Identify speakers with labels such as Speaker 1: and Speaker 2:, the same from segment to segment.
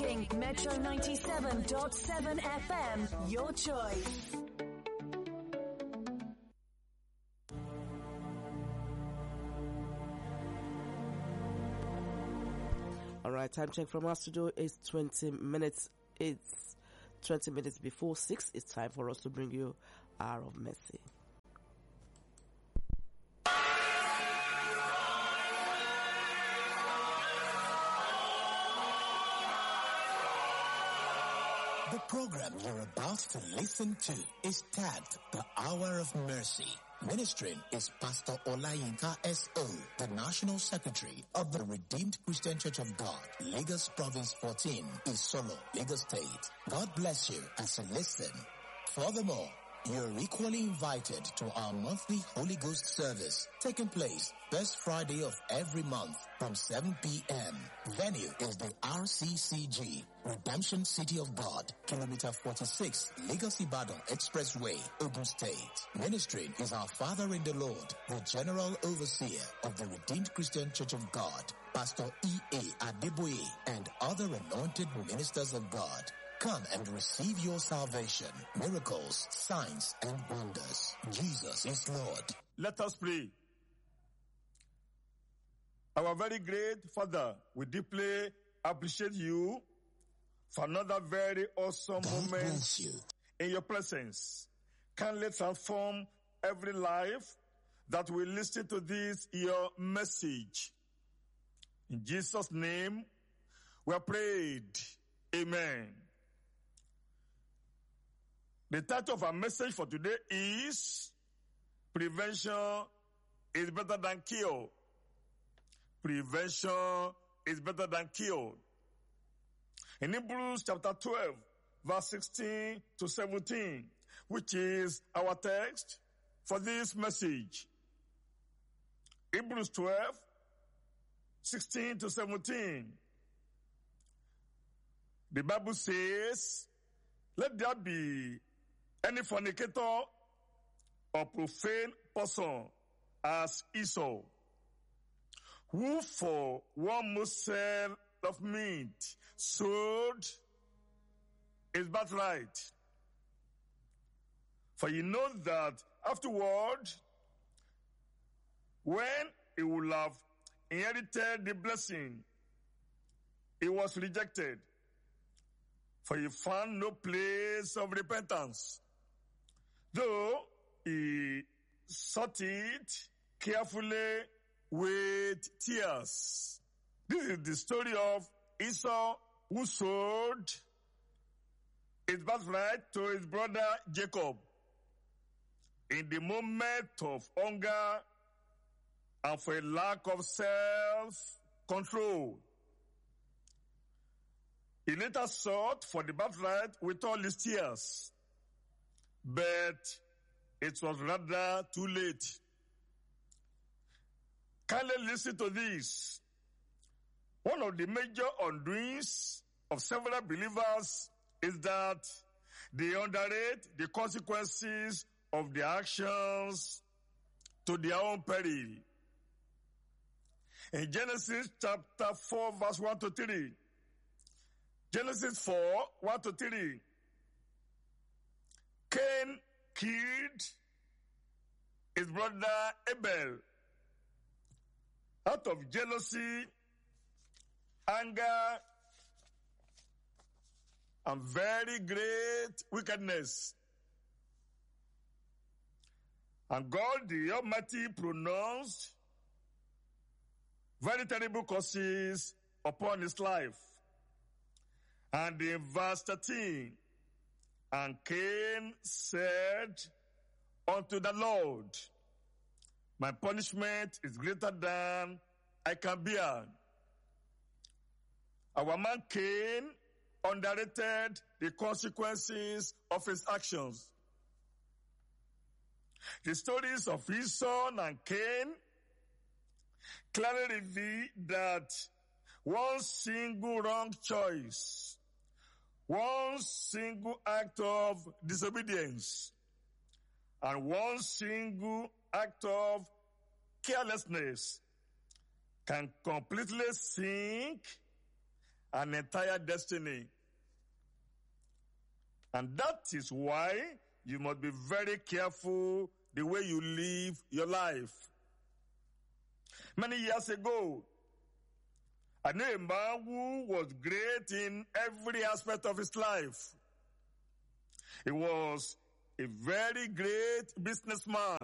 Speaker 1: rocking Metro 97.7 FM, your choice.
Speaker 2: Alright, time check from our studio is 20 minutes. It's 20 minutes before 6. It's time for us to bring you Hour of Mercy.
Speaker 3: The program you're about to listen to is tagged The Hour of Mercy. Ministering is Pastor Olayinka S.O., the National Secretary of the Redeemed Christian Church of God, Lagos Province 14, Isolo, Lagos State. God bless you as you listen. Furthermore, you're equally invited to our monthly Holy Ghost service, taking place first Friday of every month from 7 p.m. Venue is the RCCG, Redemption City of God, Kilometer 46, Lagos Ibadan Expressway, Ogun State. Ministering is our Father in the Lord, the General Overseer of the Redeemed Christian Church of God, Pastor E.A. Adeboye, and other anointed ministers of God. Come and receive your salvation, miracles, signs, and wonders. Jesus is Lord.
Speaker 4: Let us pray. Our very great Father, we deeply appreciate you for another very awesome moment in your presence. Kindly transform every life that will listen to this, your message. In Jesus' name, we are prayed. Amen. The title of our message for today is Prevention is Better Than Cure. Prevention is better than cure. In Hebrews chapter 12, verse 16 to 17, which is our text for this message. Hebrews 12, 16 to 17. The Bible says, let there be any fornicator or profane person as Esau, who for one morsel of meat sold his birthright. For you know that afterward, when he would have inherited the blessing, he was rejected, for he found no place of repentance, though he sought it carefully with tears. This is the story of Esau, who sold his birthright to his brother Jacob in the moment of hunger and for a lack of self-control. He later sought for the birthright with all his tears, but it was rather too late. Kindly listen to this. One of the major undoings of several believers is that they underrate the consequences of their actions to their own peril. In Genesis chapter 4, verse 1 to 3, Genesis 4, 1 to 3, Cain killed his brother Abel out of jealousy, anger, and very great wickedness. And God the Almighty pronounced very terrible curses upon his life. And in verse 13, and Cain said unto the Lord, my punishment is greater than I can bear. Our man Cain underrated the consequences of his actions. The stories of Esau and Cain clearly reveal that one single wrong choice, one single act of disobedience, and one single act of carelessness can completely sink an entire destiny. And that is why you must be very careful the way you live your life. Many years ago, I knew a man who was great in every aspect of his life. He was a very great businessman.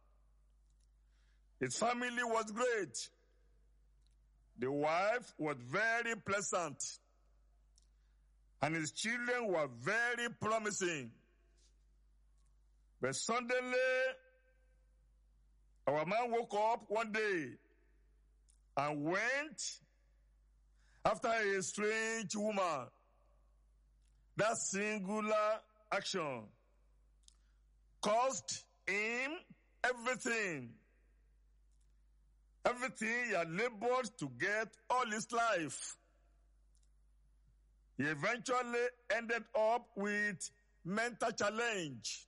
Speaker 4: His family was great. The wife was very pleasant. And his children were very promising. But suddenly, our man woke up one day and went after a strange woman. That singular action cost him everything. Everything he had labored to get all his life. He eventually ended up with mental challenge.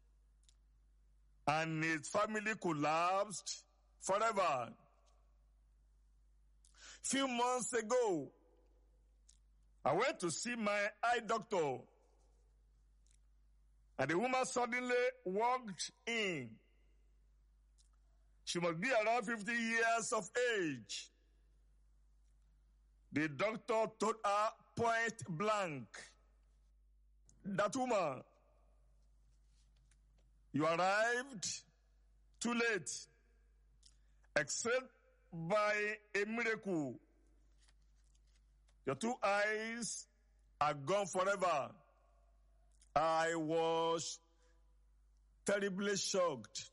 Speaker 4: And his family collapsed forever. Few months ago, I went to see my eye doctor. And the woman suddenly walked in. She must be around 50 years of age. The doctor told her point blank, that woman, you arrived too late, except by a miracle. Your two eyes are gone forever. I was terribly shocked.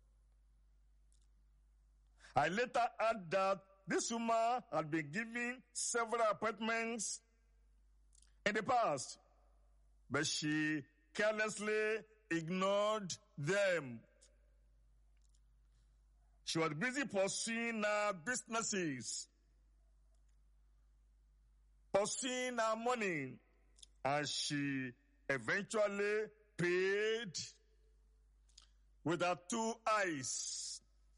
Speaker 4: I later heard that this woman had been given several appointments in the past, but she carelessly ignored them. She was busy pursuing her businesses, pursuing her money, and she eventually paid with her two eyes.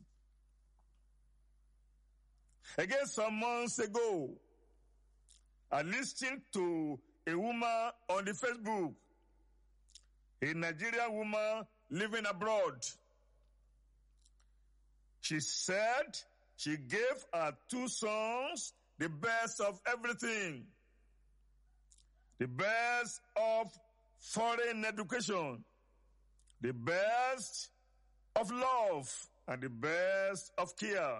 Speaker 4: Again, some months ago, I listened to a woman on the Facebook, a Nigerian woman living abroad. She said she gave her two sons the best of everything. The best of foreign education, the best of love, and the best of care.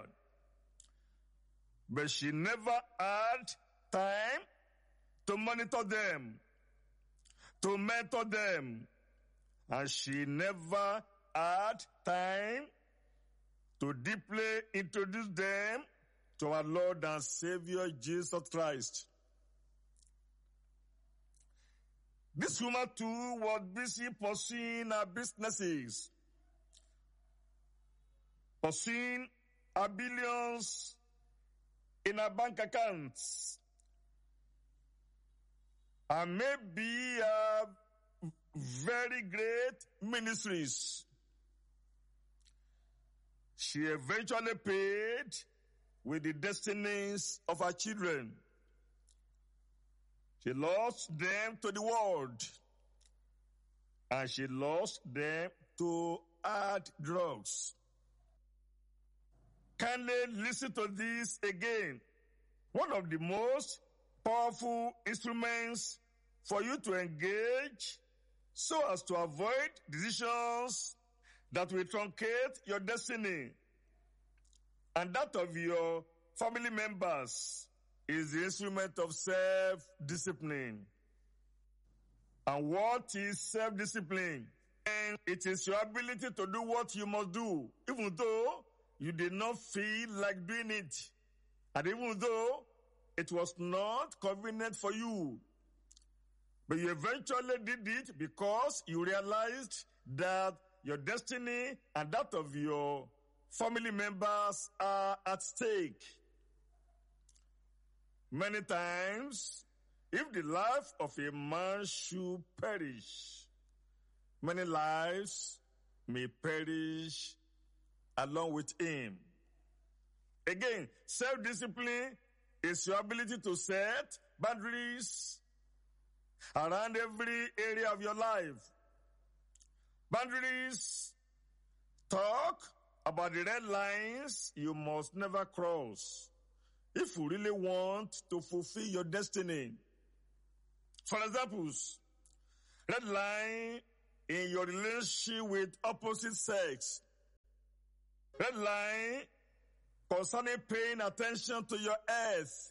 Speaker 4: But she never had time to monitor them, to mentor them, and she never had time to deeply introduce them to our Lord and Savior Jesus Christ. This woman too was busy pursuing her businesses, pursuing her billions in her bank accounts, and maybe very great ministries. She eventually paid with the destinies of her children. She lost them to the world, and she lost them to hard drugs. Kindly listen to this again. One of the most powerful instruments for you to engage so as to avoid decisions that will truncate your destiny and that of your family members is the instrument of self-discipline. And what is self-discipline? And it is your ability to do what you must do, even though you did not feel like doing it. And even though it was not convenient for you. But you eventually did it because you realized that your destiny and that of your family members are at stake. Many times, if the life of a man should perish, many lives may perish along with him. Again, self-discipline is your ability to set boundaries around every area of your life. Boundaries talk about the red lines you must never cross if you really want to fulfill your destiny. For examples, red line in your relationship with opposite sex. Red line concerning paying attention to your health.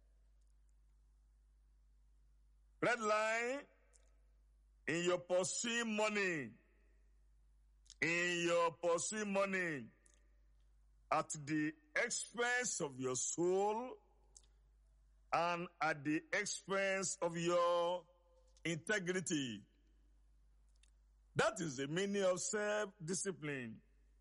Speaker 4: Red line in your pursuing money. In your pursuing money at the expense of your soul and at the expense of your integrity. That is the meaning of self-discipline.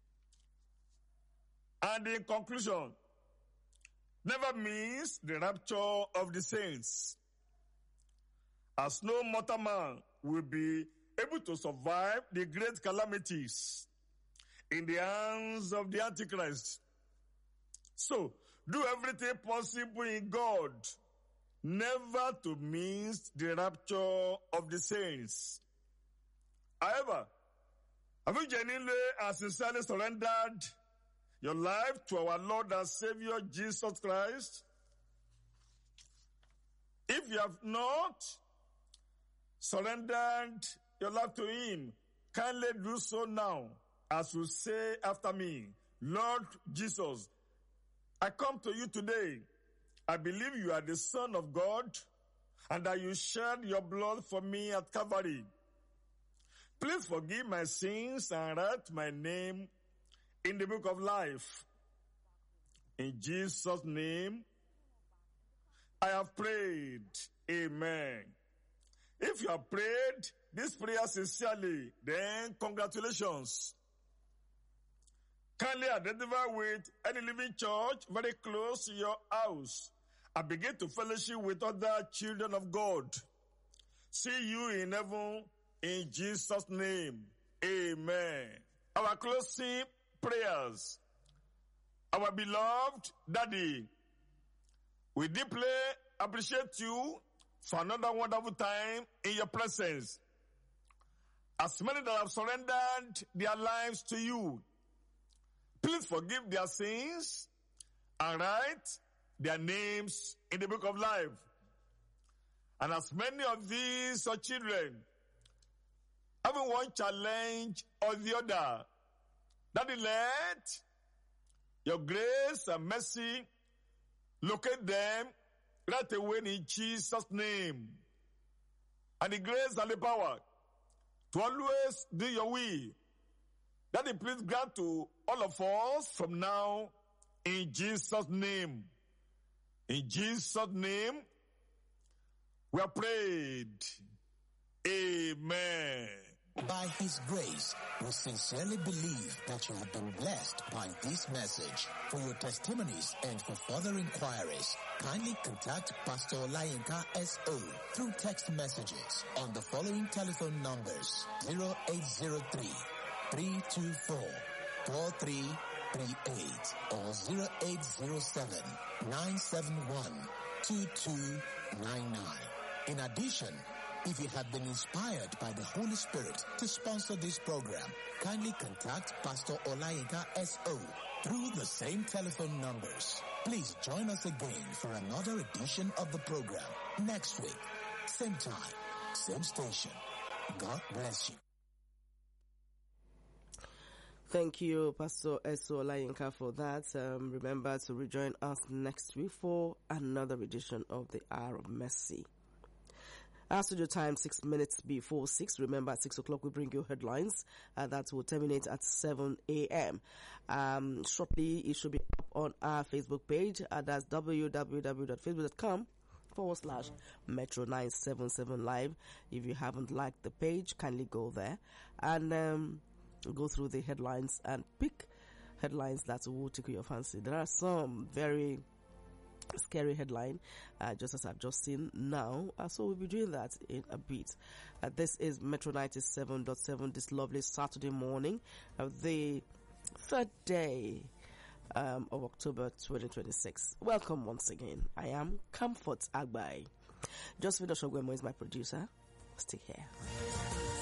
Speaker 4: And in conclusion, never miss the rapture of the saints, as no mortal man will be able to survive the great calamities in the hands of the Antichrist. So, do everything possible in God never to miss the rapture of the saints. However, have you genuinely and sincerely surrendered your life to our Lord and Savior Jesus Christ? If you have not surrendered your life to Him, kindly do so now, as you say after me, Lord Jesus, I come to you today. I believe you are the Son of God and that you shed your blood for me at Calvary. Please forgive my sins and write my name in the book of life. In Jesus' name, I have prayed. Amen. If you have prayed this prayer sincerely, then congratulations. Kindly identify with any living church very close to your house and begin to fellowship with other children of God. See you in heaven in Jesus' name. Amen. Our closing prayers. Our beloved Daddy, we deeply appreciate you for another wonderful time in your presence. As many that have surrendered their lives to you, please forgive their sins and write their names in the book of life. And as many of these are children, having one challenge or the other, Daddy, let your grace and mercy locate them right away in Jesus' name. And the grace and the power to always do your will. Daddy, please grant to all of us from now in Jesus' name. In Jesus' name, we are prayed. Amen.
Speaker 3: By His grace, we sincerely believe that you have been blessed by this message. For your testimonies and for further inquiries, kindly contact Pastor Olayinka S.O. through text messages on the following telephone numbers: 0803 324 4338 or 0807 971 2299. In addition, if you have been inspired by the Holy Spirit to sponsor this program, kindly contact Pastor Olayinka S.O. through the same telephone numbers. Please join us again for another edition of the program next week. Same time, same station. God bless you.
Speaker 2: Thank you, Pastor S.O. Olayinka, for that. Remember to rejoin us next week for another edition of the Hour of Mercy. Our studio time, 6 minutes before 6. Remember, at 6 o'clock, we bring you headlines that will terminate at 7 a.m. Shortly, it should be up on our Facebook page. That's www.facebook.com/Metro977 Live. If you haven't liked the page, kindly go there and go through the headlines and pick headlines that will tickle your fancy. There are some very scary headline, just as I've just seen now. So we'll be doing that in a bit. This is Metro 97.7 this lovely Saturday morning, the third day of October 2026. Welcome once again. I am Comfort Agbai. Josephine Oshogwemo is my producer. Stay here.